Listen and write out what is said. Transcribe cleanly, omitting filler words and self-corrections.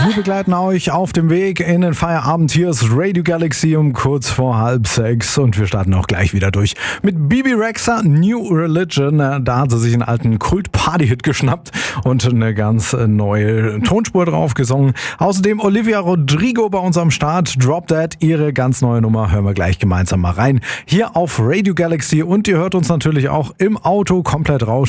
Wir begleiten euch auf dem Weg in den Feierabend. Hier ist Radio Galaxy um kurz vor 5:30 und wir starten auch gleich wieder durch mit Bibi Rexha, New Religion. Da hat sie sich einen alten Kult-Party-Hit geschnappt und eine ganz neue Tonspur drauf gesungen. Außerdem Olivia Rodrigo bei uns am Start. Drop Dead, ihre ganz neue Nummer. Hören wir gleich gemeinsam mal rein. Hier auf Radio Galaxy und ihr hört uns natürlich auch im Auto komplett raus.